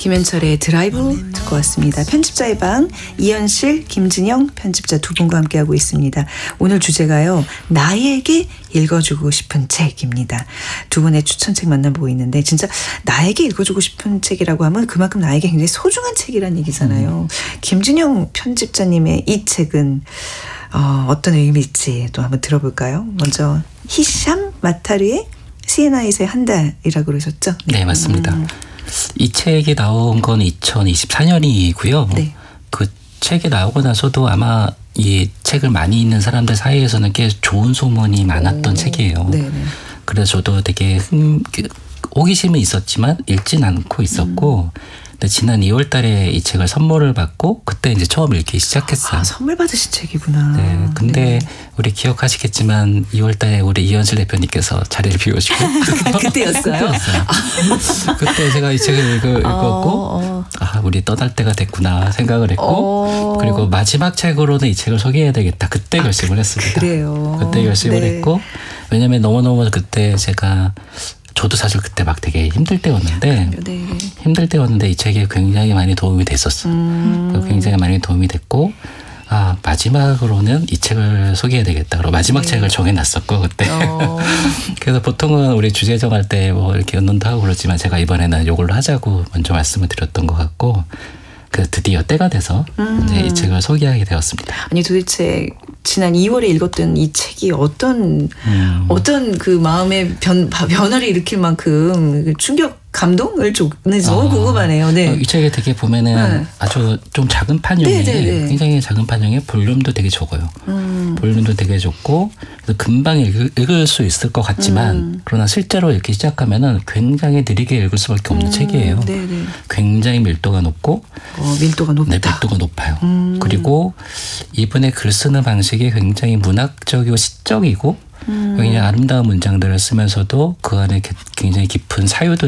김현철의 드라이브 듣고 왔습니다. 편집자의 방 이현실, 김진영 편집자 두 분과 함께하고 있습니다. 오늘 주제가요. 나에게 읽어주고 싶은 책입니다. 두 분의 추천책 만나보고 있는데 진짜 나에게 읽어주고 싶은 책이라고 하면 그만큼 나에게 굉장히 소중한 책이라는 얘기잖아요. 김진영 편집자님의 이 책은 어떤 의미일지 또 한번 들어볼까요? 먼저 히샴 마타르의 시에나에서의 한 달이라고 그러셨죠? 네, 맞습니다. 이 책이 나온 건 2024년이고요. 네. 그 책이 나오고 나서도 아마 이 책을 많이 읽는 사람들 사이에서는 꽤 좋은 소문이 많았던 책이에요. 네네. 그래서 저도 되게 호기심은 있었지만 읽진 않고 있었고 근데 지난 2월 달에 이 책을 선물을 받고 그때 이제 처음 읽기 시작했어요. 선물 받으신 책이구나. 네, 근데 우리 기억하시겠지만 2월 달에 우리 이현실 대표님께서 자리를 비워주고 그때였어요? 그때 제가 이 책을 읽었고 우리 떠날 때가 됐구나 생각을 했고 그리고 마지막 책으로는 이 책을 소개해야 되겠다. 그때 결심을 했습니다. 그래요. 그때 결심을 했고 왜냐면 너무너무 그때 저도 사실 그때 막 되게 힘들 때였는데 네. 힘들 때였는데 이 책이 굉장히 많이 도움이 됐었어요. 굉장히 많이 도움이 됐고 마지막으로는 이 책을 소개해야 되겠다. 그리고 마지막 책을 정해놨었고 그때. 그래서 보통은 우리 주제 정할 때 뭐 이렇게 연론도 하고 그러지만 제가 이번에는 이걸로 하자고 먼저 말씀을 드렸던 것 같고 드디어 때가 돼서 이제 이 책을 소개하게 되었습니다. 아니 도대체 지난 2월에 읽었던 이 책이 어떤 그 마음의 변화를 일으킬 만큼 충격 감동을 줬는지 너무 궁금하네요. 네. 이 책에 되게 보면은 아주 좀 작은 판형에 굉장히 작은 판형에 볼륨도 되게 적어요. 볼륨도 되게 적고 그래서 금방 읽을 수 있을 것 같지만 그러나 실제로 읽기 시작하면은 굉장히 느리게 읽을 수밖에 없는 책이에요. 네네. 굉장히 밀도가 높고 밀도가 높다. 네, 밀도가 높아요. 그리고 이분의 글 쓰는 방식이 굉장히 문학적이고 시적이고 굉장히 아름다운 문장들을 쓰면서도 그 안에 굉장히 깊은 사유들을